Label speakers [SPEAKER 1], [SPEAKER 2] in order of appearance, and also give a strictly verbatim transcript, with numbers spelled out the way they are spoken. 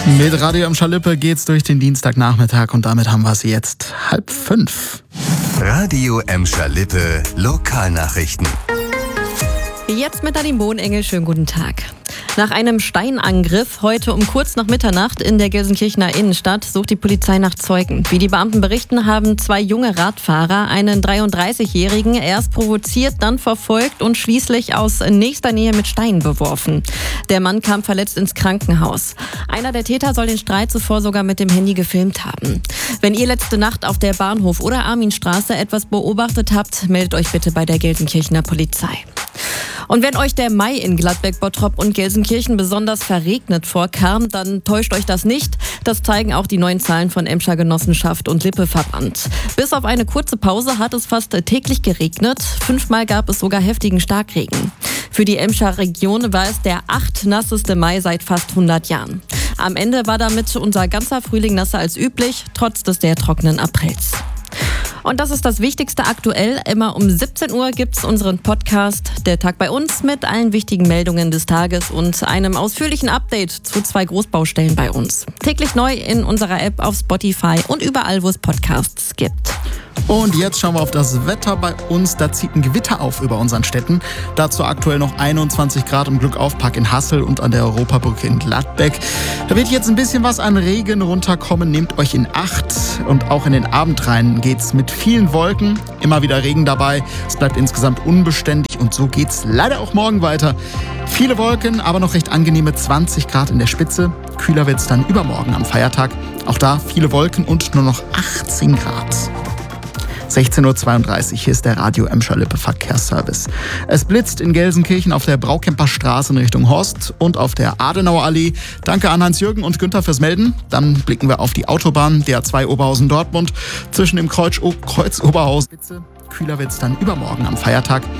[SPEAKER 1] Mit Radio Emscher Lippe geht's durch den Dienstagnachmittag und damit haben wir es jetzt halb fünf.
[SPEAKER 2] Radio Emscher Lippe Lokalnachrichten.
[SPEAKER 3] Jetzt mit Nadine Bohnengel, schönen guten Tag. Nach einem Steinangriff heute um kurz nach Mitternacht in der Gelsenkirchener Innenstadt sucht die Polizei nach Zeugen. Wie die Beamten berichten, haben zwei junge Radfahrer einen dreiunddreißigjährigen erst provoziert, dann verfolgt und schließlich aus nächster Nähe mit Steinen beworfen. Der Mann kam verletzt ins Krankenhaus. Einer der Täter soll den Streit zuvor sogar mit dem Handy gefilmt haben. Wenn ihr letzte Nacht auf der Bahnhof- oder Arminstraße etwas beobachtet habt, meldet euch bitte bei der Gelsenkirchener Polizei. Und wenn euch der Mai in Gladbeck, Bottrop und Gelsenkirchen besonders verregnet vorkam, dann täuscht euch das nicht. Das zeigen auch die neuen Zahlen von Emscher Genossenschaft und Lippe-Verband. Bis auf eine kurze Pause hat es fast täglich geregnet. Fünfmal gab es sogar heftigen Starkregen. Für die Emscher Region war es der achtnasseste Mai seit fast hundert Jahren. Am Ende war damit unser ganzer Frühling nasser als üblich, trotz des sehr trockenen Aprils. Und das ist das Wichtigste aktuell. Immer um siebzehn Uhr gibt's unseren Podcast Der Tag bei uns mit allen wichtigen Meldungen des Tages und einem ausführlichen Update zu zwei Großbaustellen bei uns. Täglich neu in unserer App, auf Spotify und überall, wo es Podcasts gibt.
[SPEAKER 1] Und jetzt schauen wir auf das Wetter bei uns. Da zieht ein Gewitter auf über unseren Städten. Dazu aktuell noch einundzwanzig Grad im Glückaufpark in Hassel und an der Europabrücke in Gladbeck. Da wird jetzt ein bisschen was an Regen runterkommen. Nehmt euch in Acht. Und auch in den Abend rein geht's mit vielen Wolken. Immer wieder Regen dabei. Es bleibt insgesamt unbeständig und so geht's leider auch morgen weiter. Viele Wolken, aber noch recht angenehme zwanzig Grad in der Spitze. Kühler wird's dann übermorgen am Feiertag. Auch da viele Wolken und nur noch achtzehn Grad. sechzehn Uhr zweiunddreißig, hier ist der Radio Emscher Lippe Verkehrsservice. Es blitzt in Gelsenkirchen auf der Braukemper Straße in Richtung Horst und auf der Adenauer Allee. Danke an Hans-Jürgen und Günther fürs Melden. Dann blicken wir auf die Autobahn, D A zwei Oberhausen-Dortmund, zwischen dem Kreuz, Kreuz Oberhausen. Kühler wird es dann übermorgen am Feiertag.